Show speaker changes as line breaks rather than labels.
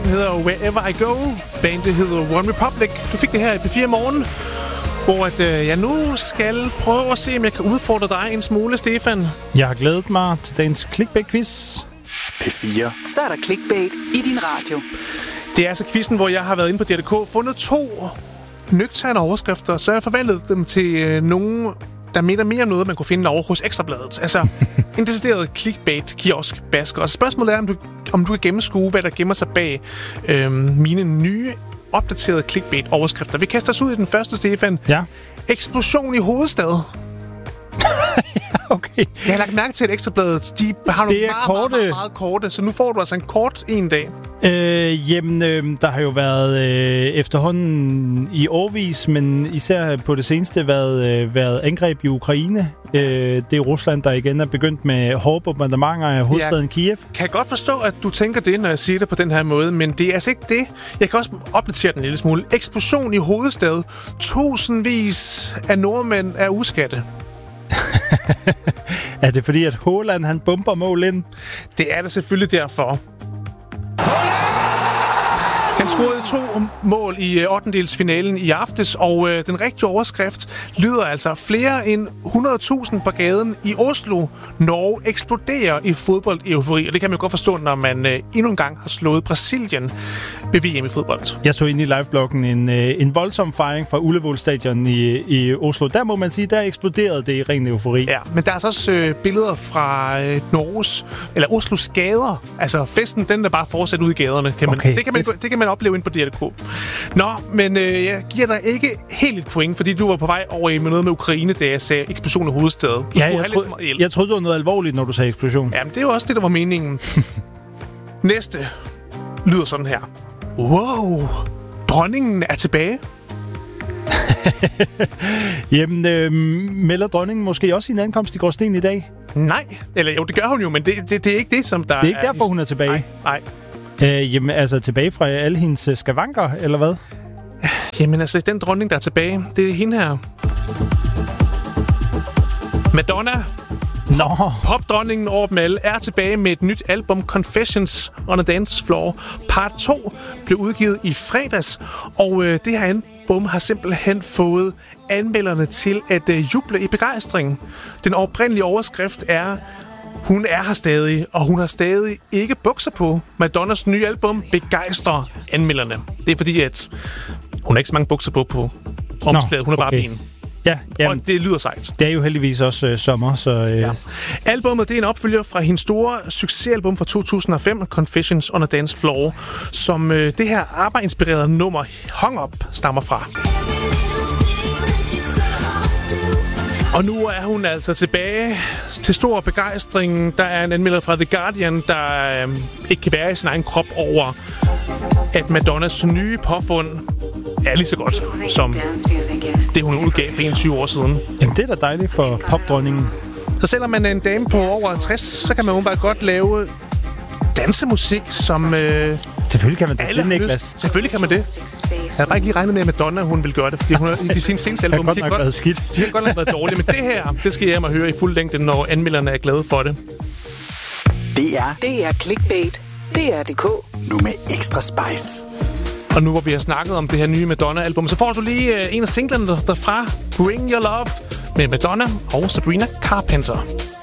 Sangen hedder Wherever I Go. Bandet hedder One Republic. Du fik det her i P4 Morgen, hvor jeg nu skal prøve at se, om jeg kan udfordre dig en smule, Stefan.
Jeg har glædet mig til dagens clickbait-quiz.
P4.
Så er der clickbait i din radio.
Det er altså quizzen, hvor jeg har været inde på DR.dk, fundet 2 nøgterne overskrifter, så jeg har forvandlet dem til nogen, der mener mere om noget, man kunne finde over hos Ekstrabladet. Altså en decideret clickbait-kiosk basker. Og spørgsmålet er, om du kan gennemskue, hvad der gemmer sig bag mine nye, opdaterede clickbait-overskrifter. Vi kaster os ud i den første, Stefan.
Ja.
Eksplosion i hovedstaden.
Okay.
Jeg har lagt mærke til, at Ekstrabladet, de har nogle meget korte, så nu får du altså en kort en dag.
Der har jo været efterhånden i årevis, men især på det seneste været angreb i Ukraine. Det er Rusland, der igen er begyndt med hårde bombardementer af hovedstaden Kiev.
Kan jeg godt forstå, at du tænker det, når jeg siger det på den her måde, men det er altså ikke det. Jeg kan også opdatere den en lille smule. Eksplosion i hovedstaden. Tusindvis af nordmænd er uskatte.
Er det fordi, at Haaland han bomber mål ind?
Det er det selvfølgelig derfor. Han scorede 2 mål i 8-delsfinalen i aftes, og den rigtige overskrift lyder altså: flere end 100.000 på gaden i Oslo. Norge eksploderer i fodbold-eufori, og det kan man godt forstå, når man endnu en gang har slået Brasilien ved VM i fodbold. Jeg
så inde i livebloggen en voldsom fejring fra Ullevål Stadion i Oslo. Der må man sige, der eksploderede det i ren eufori.
Ja, men der er også billeder fra Oslos gader. Altså festen, den der bare fortsat ud i gaderne. Det kan man opleve ind på DR.dk. Nå, men jeg giver dig ikke helt et point, fordi du var på vej over i noget med Ukraine, da jeg sagde eksplosion i hovedstaden.
Jeg troede, det var noget alvorligt, når du sagde eksplosion.
Jamen, det er jo også det, der var meningen. Næste lyder sådan her. Wow, dronningen er tilbage.
Jamen, melder dronningen måske også sin ankomst i Gråsten i dag?
Nej, eller jo, det gør hun jo, men det er ikke det, som der er...
Det er ikke derfor, hun er tilbage?
Nej.
Jamen, altså tilbage fra alle hendes skavanker, eller hvad?
Jamen, altså, den dronning, der er tilbage, det er hende her. Madonna. Popdronningen over dem alle er tilbage med et nyt album, Confessions on a Dance Floor. Part 2 blev udgivet i fredags, og det her album har simpelthen fået anmelderne til at juble i begejstring. Den oprindelige overskrift er: hun er her stadig, og hun har stadig ikke bukser på. Madonnas nye album begejstrer anmelderne. Det er fordi, at hun har ikke så mange bukser på omslaget. Hun er bare ben.
Ja,
og det lyder sejt.
Det er jo heldigvis også sommer, så... Ja.
Albummet, det er en opfølger fra hendes store succesalbum fra 2005, Confessions on a Dance Floor, som det her ABBA-inspirerede nummer Hung Up stammer fra. Og nu er hun altså tilbage til stor begejstring. Der er en anmelder fra The Guardian, der ikke kan være i sin egen krop over, at Madonnas nye påfund er lige så godt som det, hun udgav for 21 år siden.
Jamen, det er da dejligt for popdronningen.
Så selvom man er en dame på over 50, så kan man jo bare godt lave dansemusik, som
selvfølgelig kan man det, Niklas.
Selvfølgelig kan man det. Jeg har bare ikke lige regnet med, at Madonna hun vil gøre det, fordi hun i sin seneste album,
de har
godt nok været dårlige. Men det her, det skal jeg høre i fuld længde, når anmelderne er glade for det.
Det er clickbait. DR.dk.
Nu med ekstra spice.
Og nu hvor vi har snakket om det her nye Madonna-album, så får du lige en af singlerne derfra, Bring Your Love, med Madonna og Sabrina Carpenter.